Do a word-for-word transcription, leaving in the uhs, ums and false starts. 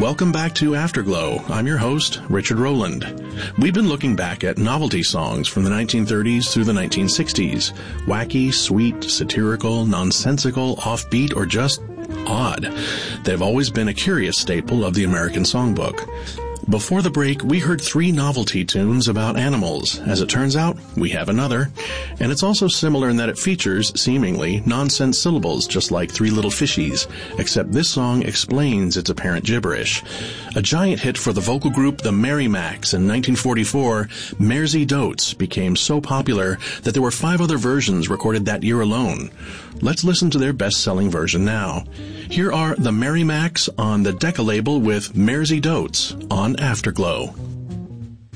Welcome back to Afterglow. I'm your host, Richard Rowland. We've been looking back at novelty songs from the nineteen thirties through the nineteen sixties. Wacky, sweet, satirical, nonsensical, offbeat, or just odd. They've always been a curious staple of the American songbook. Before the break, we heard three novelty tunes about animals. As it turns out, we have another. And it's also similar in that it features, seemingly, nonsense syllables, just like Three Little Fishies, except this song explains its apparent gibberish. A giant hit for the vocal group The Merrimacs in nineteen forty-four, Mairzy Doats became so popular that there were five other versions recorded that year alone. Let's listen to their best-selling version now. Here are The Merrimacs on the Decca label with Mairzy Doats on Afterglow.